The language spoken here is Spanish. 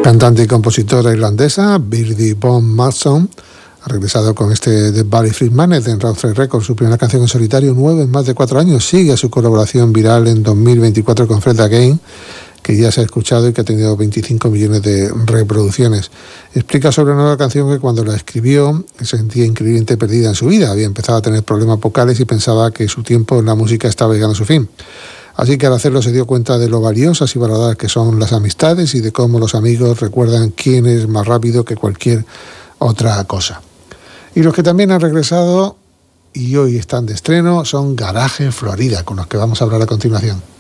Cantante y compositora irlandesa, Birdie Von Marston, ha regresado con este The Valley Free Magnet en Rough Trade Records, su primera canción en solitario, 9 en más de 4 años. Sigue su colaboración viral en 2024 con Fred Again, que ya se ha escuchado y que ha tenido 25 millones de reproducciones. Explica sobre una nueva canción que cuando la escribió se sentía increíblemente perdida en su vida. Había empezado a tener problemas vocales y pensaba que su tiempo en la música estaba llegando a su fin. Así que al hacerlo se dio cuenta de lo valiosas y valoradas que son las amistades y de cómo los amigos recuerdan quién es más rápido que cualquier otra cosa. Y los que también han regresado y hoy están de estreno son Garage Florida, con los que vamos a hablar a continuación.